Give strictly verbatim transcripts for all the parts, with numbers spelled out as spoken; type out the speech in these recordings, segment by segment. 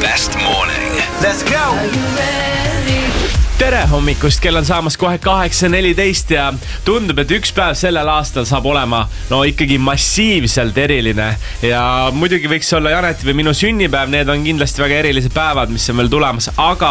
best morning. Let's go! Tere hommikust, kell on saamas kohe kaheksa neliteist ja tundub, et üks päev sellel aastal saab olema no ikkagi massiivselt eriline. Ja muidugi võiks olla Janeti või minu sünnipäev, need on kindlasti väga erilised päevad, mis on veel tulemas. Aga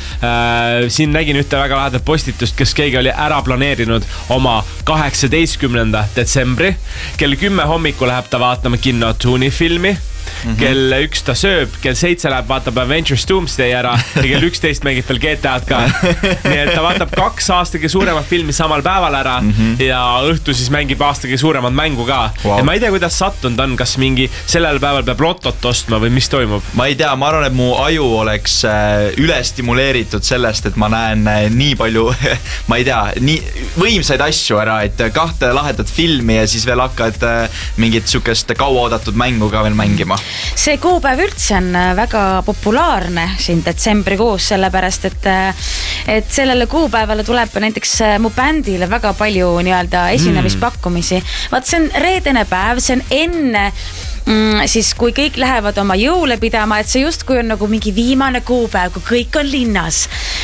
äh, siin nägin ühte väga lahedat postitust, kes keegi oli ära planeerinud oma kaheksateistkümnenda detsembri. Kell kümme hommiku läheb ta vaatama Kinno Tuuni filmi. Mm-hmm. Kell üks ta sööb, kell seitse läheb vaatab Avengers Doomsday ära ja kell üksteist mängib veel G T A-d ka. Nii et ta vaatab kaks aastagi suuremat filmi samal päeval ära mm-hmm. ja õhtu siis mängib aastagi suuremat mängu ka. Wow. Ja ma ei tea, kuidas sattunud on, kas mingi sellel päeval peab lotot ostma või mis toimub? Ma ei tea, ma arvan, et mu aju oleks ülestimuleeritud sellest, et ma näen nii palju, ma ei tea, nii võimsaid asju ära, et kahte lahedat filmi ja siis veel hakkad mingit sukest kauaoodatud mängu ka veel mängima. See kuupäev üldse on väga populaarne siin detsembrikuus, sellepärast, et, et sellele kuupäevale tuleb näiteks mu bändile väga palju nii-öelda esinemispakkumisi. Vaat see on reedene päev, see on enne Mm, siis kui kõik lähevad oma jõule pidama, et see just kui on nagu mingi viimane kuupäev, kui kõik on linnas.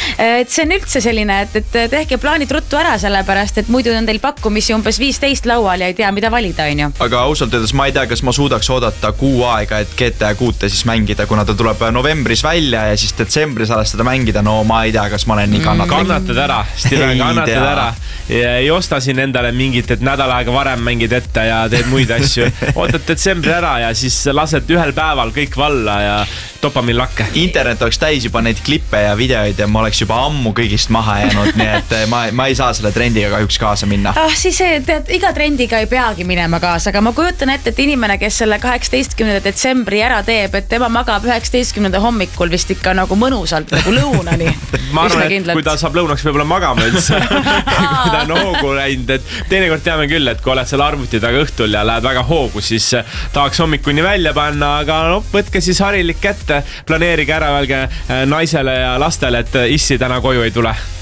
Et see on üldse selline, et, et tehke plaanid ruttu ära, sellepärast, et muidu on teil pakkumisi umbes viisteist laual ja ei tea, mida valida, on ju. Aga ausalt öeldes ma ei tea, kas ma suudaks oodata kuu aega, et G T A kuute siis mängida, kuna ta tuleb novembris välja ja siis detsembris alles teda mängida. No ma ei tea, kas ma olen nii kannatanud. Kannatad ära, Steven, kannatad ära. Ja ei osta siin endale mingit, et nädal aega varem mängid ette ja teed muid asju. Ootad detsembri ära ja siis lased ühel päeval kõik valla ja dopamin lakke. Internet oleks täis juba neid klippe ja videoid ja ma oleks juba ammu kõigist maha jäänud, nii et ma, ma ei saa selle trendiga kahjuks kaasa minna. Ah, siis tead, iga trendiga ei peagi minema kaasa, aga ma kujutan ette, et inimene, kes selle kaheksateistkümnenda detsembri ära teeb, et tema magab üheksateistkümnenda hommikul vist ikka nagu mõnusalt, nagu lõunani. Ma arvan, et kui ta saab lõunaks võib-olla magama üldse, kui ta on hoogu läinud, et teinekord teame küll, et kui oled seal arvuti taga õhtul ja lähed väga hoogu, siis tahaks hommikuni välja panna, aga no, võtke siis harilik kätte, planeerige ära välge naisele ja lastele, et issi täna koju ei tule.